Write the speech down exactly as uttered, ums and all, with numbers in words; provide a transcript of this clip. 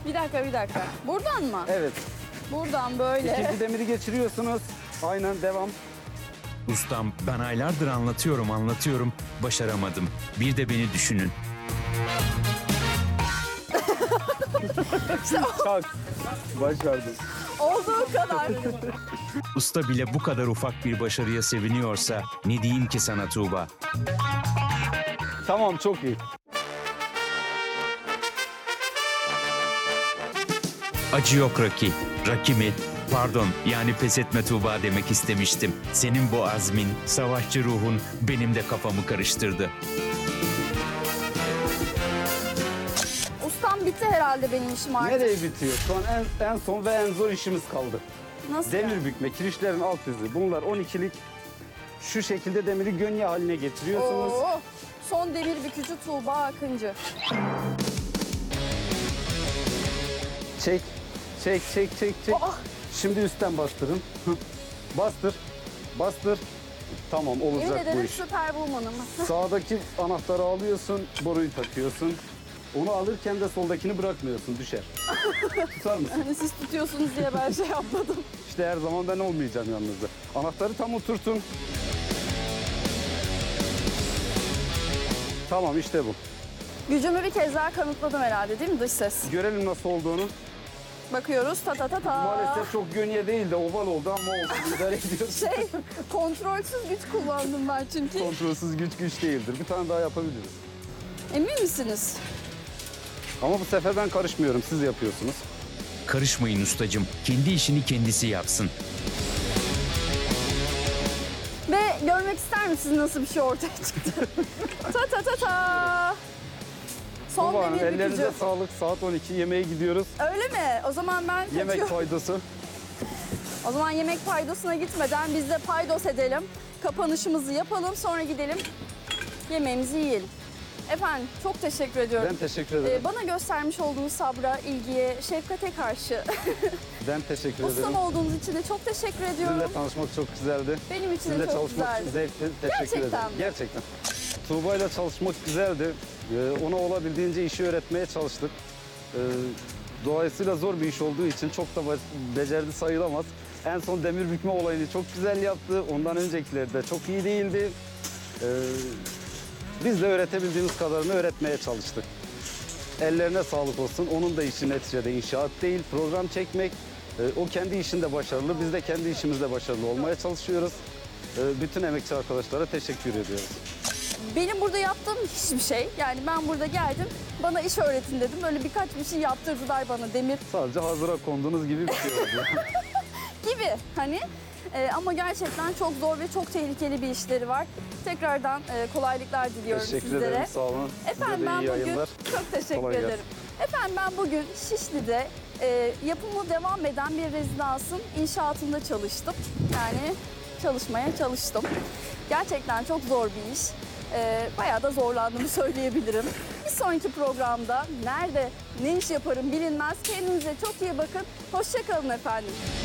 Bir dakika bir dakika. Buradan mı? Evet. Buradan böyle. İkinci demiri geçiriyorsunuz. Aynen devam. Ustam, ben aylardır anlatıyorum anlatıyorum, başaramadım. Bir de beni düşünün. Çak. Başardın. Olduğu kadar. Usta bile bu kadar ufak bir başarıya seviniyorsa ne diyeyim ki sana Tuğba? Tamam, çok iyi. Acı yok Raki. Raki mi? Pardon, yani pes etme Tuğba demek istemiştim. Senin bu azmin, savaşçı ruhun benim de kafamı karıştırdı. Ustam bitti herhalde benim işim artık. Nereye bitiyor? Şu an en, en son ve en zor işimiz kaldı. Nasıl Demir yani? bükme, kirişlerin alt yüzü. Bunlar on ikilik. Şu şekilde demiri gönye haline getiriyorsunuz. Oo, son demir bükücü Tuğba Akıncı. Çek, çek, çek, çek, çek. Oh. Şimdi üstten bastırın. Bastır, bastır. Tamam, Yemin olacak bu ederim iş. süperwoman'ım. Sağdaki anahtarı alıyorsun, boruyu takıyorsun. Onu alırken de soldakini bırakmıyorsun, düşer. Tutar mısın? Hani siz tutuyorsunuz diye ben şey yapmadım. İşte her zaman ben olmayacağım yanınızda. Anahtarı tam oturtun. Tamam, işte bu. Gücümü bir kez daha kanıtladım herhalde değil mi dış ses? Görelim nasıl olduğunu. Bakıyoruz ta ta ta ta. Maalesef çok gönye değil de oval oldu ama olsun. İdare ediyoruz. Şey, kontrolsüz güç kullandım ben çünkü. Kontrolsüz güç güç değildir. Bir tane daha yapabiliriz. Emin misiniz? Ama bu sefer ben karışmıyorum, siz yapıyorsunuz. Karışmayın ustacığım, kendi işini kendisi yapsın. Ve görmek ister misiniz nasıl bir şey ortaya çıktı? ta ta ta ta. Son Tuğba Hanım, demir ellerinize bükücü. sağlık. Saat on iki yemeğe gidiyoruz. Öyle mi? O zaman ben Yemek kaçıyorum. faydası. O zaman yemek paydosuna gitmeden biz de paydos edelim. Kapanışımızı yapalım, sonra gidelim yemeğimizi yiyelim. Efendim çok teşekkür ediyorum. Ben teşekkür ederim. Ee, bana göstermiş olduğunuz sabra, ilgiye, şefkate karşı Ben teşekkür ederim. ustam olduğunuz için de çok teşekkür ediyorum. Sizinle tanışmak çok güzeldi. Benim için de Sizinle çok çalışmak güzeldi. zevkli. Teşekkür Gerçekten ederim. mi? Gerçekten. Tuğba ile çalışmak güzeldi. Ee, ona olabildiğince işi öğretmeye çalıştık. Ee, dolayısıyla zor bir iş olduğu için çok da be- becerdi sayılamaz. En son demir bükme olayını çok güzel yaptı. Ondan öncekileri de çok iyi değildi. Ee, biz de öğretebildiğimiz kadarını öğretmeye çalıştık. Ellerine sağlık olsun. Onun da işi neticede inşaat değil, program çekmek. Ee, o kendi işinde başarılı, biz de kendi işimizde başarılı olmaya çalışıyoruz. Ee, bütün emekçi arkadaşlara teşekkür ediyoruz. Benim burada yaptığım hiçbir şey. Yani ben burada geldim, bana iş öğretin dedim. Böyle birkaç bir şey yaptırdılar bana, demir Sadece hazıra konduğunuz gibi bir şey oldu. gibi hani. Ee, ama gerçekten çok zor ve çok tehlikeli bir işleri var. Tekrardan e, kolaylıklar diliyorum Teşekkür sizlere. ederim, sağ olun. Efendim Size de ben iyi bugün yayınlar. çok teşekkür Kolay gelsin. ederim. Efendim ben bugün Şişli'de e, yapımı devam eden bir rezidansın inşaatında çalıştım. Yani çalışmaya çalıştım. Gerçekten çok zor bir iş. E, bayağı da zorlandığımı söyleyebilirim. Bir sonraki programda nerede ne iş yaparım bilinmez. Kendinize çok iyi bakın. Hoşça kalın efendim.